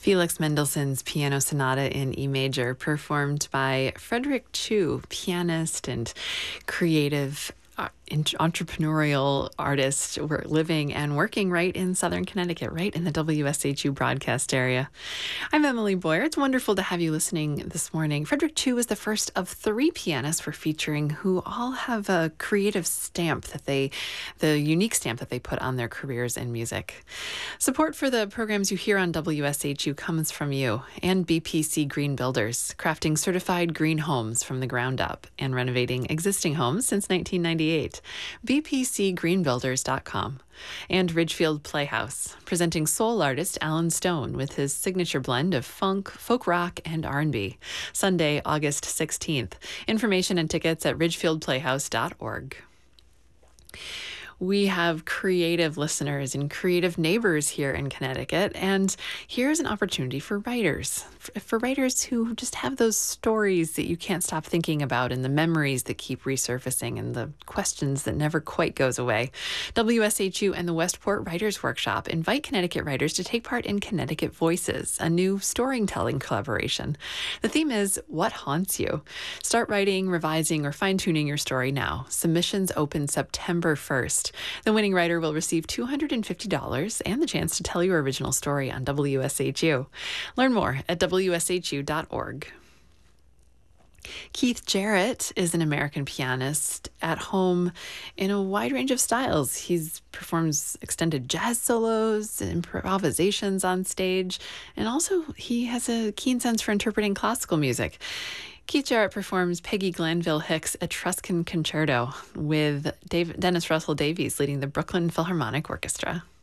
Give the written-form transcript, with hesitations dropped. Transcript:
Felix Mendelssohn's Piano Sonata in E major, performed by Frederick Chu, pianist and creative entrepreneurial artist. We're living and working right in Southern Connecticut, right in the WSHU broadcast area. I'm Emily Boyer. It's wonderful to have you listening this morning. Frederick Chu is the first of three pianists we're featuring who all have a creative stamp the unique stamp that they put on their careers in music. Support for the programs you hear on WSHU comes from you and BPC Green Builders, crafting certified green homes from the ground up and renovating existing homes since 1998. bpcgreenbuilders.com. And Ridgefield Playhouse, presenting soul artist Alan Stone with his signature blend of funk, folk rock, and R&B. Sunday, August 16th. Information and tickets at ridgefieldplayhouse.org. We have creative listeners and creative neighbors here in Connecticut, and here's an opportunity for writers, for writers who just have those stories that you can't stop thinking about and the memories that keep resurfacing and the questions that never quite goes away. WSHU and the Westport Writers Workshop invite Connecticut writers to take part in Connecticut Voices, a new storytelling collaboration. The theme is What Haunts You? Start writing, revising, or fine-tuning your story now. Submissions open September 1st. The winning writer will receive $250 and the chance to tell your original story on WSHU. Learn more at WSHU.org. Keith Jarrett is an American pianist at home in a wide range of styles. He performs extended jazz solos, improvisations on stage, and also he has a keen sense for interpreting classical music. Keith Jarrett performs Peggy Glanville Hicks' Etruscan Concerto with Dennis Russell Davies leading the Brooklyn Philharmonic Orchestra.